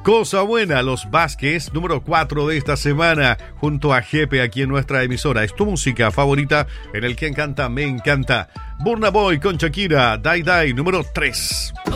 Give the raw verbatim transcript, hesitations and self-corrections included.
Cosa Buena, Los Vázquez, número cuatro de esta semana, junto a Jepe aquí en nuestra emisora. Es tu música favorita en el que encanta, me encanta. Burna Boy con Shakira, Die Die, número tres.